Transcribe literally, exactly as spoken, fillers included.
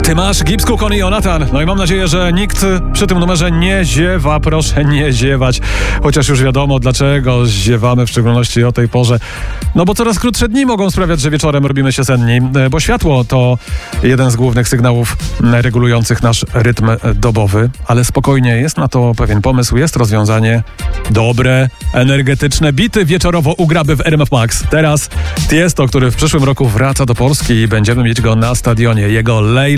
Ty masz Gibbs, Cook i Jonathan. No i mam nadzieję, że nikt przy tym numerze nie ziewa. Proszę nie ziewać. Chociaż już wiadomo, dlaczego ziewamy, w szczególności o tej porze. No bo coraz krótsze dni mogą sprawiać, że wieczorem robimy się senni. Bo światło to jeden z głównych sygnałów regulujących nasz rytm dobowy. Ale spokojnie, jest na to pewien pomysł, jest rozwiązanie. Dobre, energetyczne bity wieczorowo u Graby w R M F Max. Teraz Tiesto, który w przyszłym roku wraca do Polski i będziemy mieć go na stadionie. Jego Lej